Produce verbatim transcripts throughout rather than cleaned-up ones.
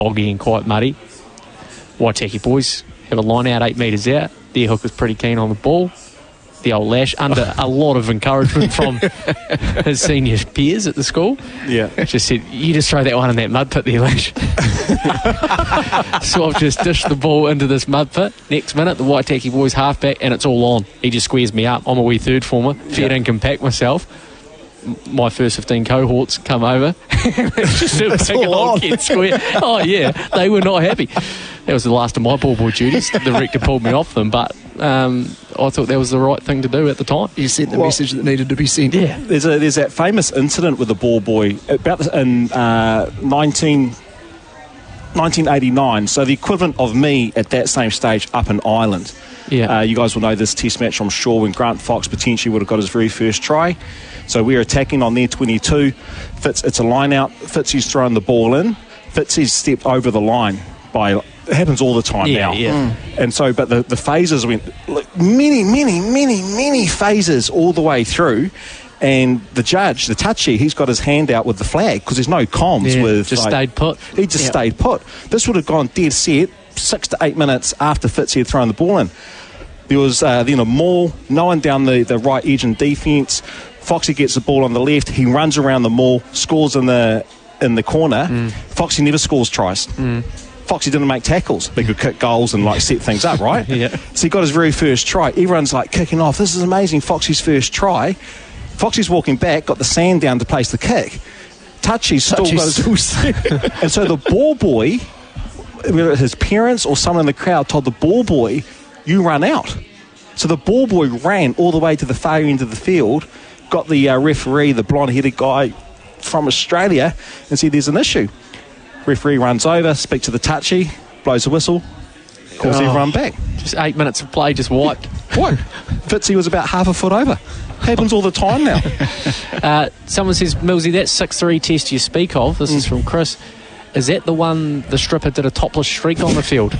boggy and quite muddy. Waitaki boys have a line out eight metres out. Their hooker's pretty keen on the ball. The old Lash, under a lot of encouragement from his senior peers at the school. Yeah. Just said, you just throw that one in that mud pit there, Lash. So I've just dished the ball into this mud pit. Next minute, the Waitaki boys halfback, and it's all on. He just squares me up. I'm a wee third former. Fair Yeah. dinkum compact myself. My first fifteen cohorts come over. It's just a big old kid square. Oh, yeah. They were not happy. That was the last of my ball boy duties. The director pulled me off them, but um, I thought that was the right thing to do at the time. You sent the Well, message that needed to be sent. Yeah. There's a there's that famous incident with the ball boy about the, in uh, nineteen, nineteen eighty-nine. So the equivalent of me at that same stage up in Ireland. Yeah. Uh, you guys will know this test match, I'm sure, when Grant Fox potentially would have got his very first try. So we're attacking on their twenty-two. Fitz, it's a line out. Fitzy's throwing the ball in. Fitzy's stepped over the line by. It happens all the time Yeah, now. yeah. Mm. And so, but the, the phases went like, many, many, many, many phases all the way through. And the judge, the touchy, he's got his hand out with the flag because there's no comms Yeah, with. just like, stayed put. He just Yeah. stayed put. This would have gone dead set six to eight minutes after Fitzy had thrown the ball in. There was uh, then a maul, no one down the, the right edge in defence. Foxy gets the ball on the left. He runs around the maul, scores in the in the corner. Mm. Foxy never scores tries. Mm. Foxy didn't make tackles. They could kick goals and like set things up, right? Yeah. So he got his very first try. Everyone's like kicking off. This is amazing. Foxy's first try. Foxy's walking back, got the sand down to place the kick. Touchy's still Touchy's got his... And so the ball boy, whether his parents or someone in the crowd told the ball boy, you run out. So the ball boy ran all the way to the far end of the field, got the uh, referee, the blonde-headed guy from Australia, and said there's an issue. Referee runs over, speaks to the touchy, blows the whistle, calls Oh. everyone back. Just eight minutes of play just wiped. What? Fitzy was about half a foot over. Happens all the time now. Uh, someone says, Millsy, that six three test you speak of, this mm. is from Chris, is that the one the stripper did a topless streak on the field?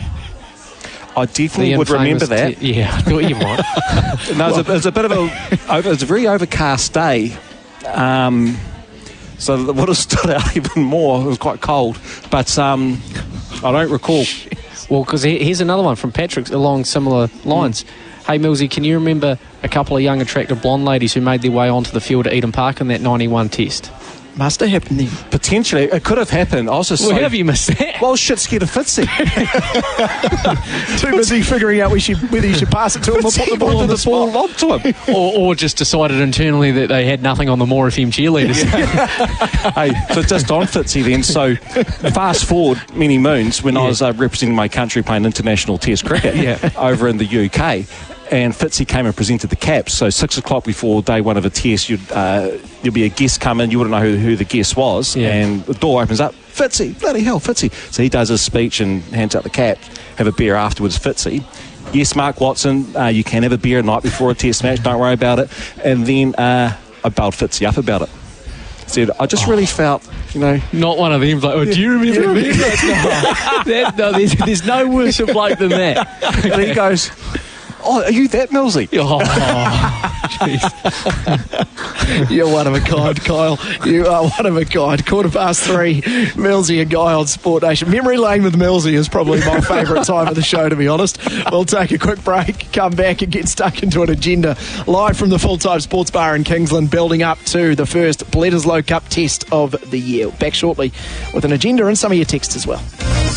I definitely The would remember that. Te- yeah, I thought you might. No, it was, a, it was a bit of a... It was a very overcast day. Um... So that would have stood out even more. It was quite cold. But um, I don't recall. Well, because here's another one from Patrick along similar lines. Mm. Hey, Millsy, can you remember a couple of young, attractive blonde ladies who made their way onto the field at Eden Park in that ninety-one test? Must have happened then. Potentially. It could have happened. I was just Well, so, how have you missed that? Well, shit scared of Fitzy. Too busy figuring out we should, whether you should pass it to him or put the ball on the, the ball spot. onto him. or, or just decided internally that they had nothing on the More F M cheerleaders. Hey, so just on Fitzy then. So fast forward many moons when Yeah. I was uh, representing my country playing international test cricket Yeah. over in the U K. And Fitzy came and presented the caps. So six o'clock before day one of a test, you'd uh, there'd be a guest come in. You wouldn't know who, who the guest was, Yeah. and the door opens up. Fitzy, bloody hell, Fitzy. So he does his speech and hands out the cap. Have a beer afterwards, Fitzy. Yes, Mark Watson, uh, you can have a beer a night before a test match. Don't worry about it. And then uh, I bailed Fitzy up about it. Said I just oh. really felt, you know, Not one of them. Like, oh, do you remember me? no, that, no there's, there's no worse of bloke than that. and he goes, oh, are you that Millsy? Oh, jeez. You're one of a kind, Kyle. You are one of a kind. Quarter past three, Millsy and Guy on Sport Nation. Memory lane with Millsy is probably my favourite time of the show, to be honest. We'll take a quick break, come back and get stuck into an agenda. Live from the Full-Time Sports Bar in Kingsland, building up to the first Bledisloe Cup test of the year. Back shortly with an agenda and some of your texts as well.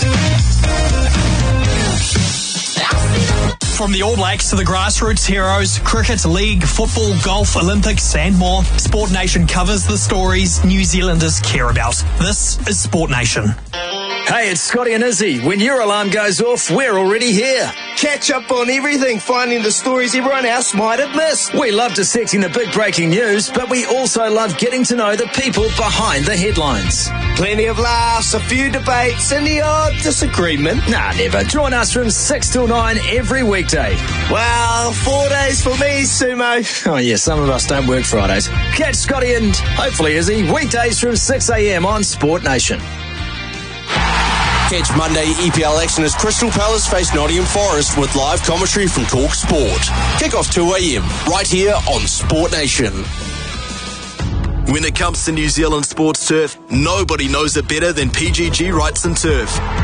From the All Blacks to the grassroots heroes, cricket, league, football, golf, Olympics and more, Sport Nation covers the stories New Zealanders care about. This is Sport Nation. Hey, it's Scotty and Izzy. When your alarm goes off, we're already here. Catch up on everything, finding the stories everyone else might have missed. We love dissecting the big breaking news, but we also love getting to know the people behind the headlines. Plenty of laughs, a few debates, and the odd disagreement. Nah, never. Join us from six till nine every weekday. Well, four days for me, Sumo. Oh, yeah, some of us don't work Fridays. Catch Scotty and hopefully Izzy weekdays from six a.m. on Sport Nation. Catch Monday E P L action as Crystal Palace face Nottingham Forest with live commentary from Talk Sport. Kick off two a.m. right here on Sport Nation. When it comes to New Zealand sports turf, nobody knows it better than P G G Rights and Turf.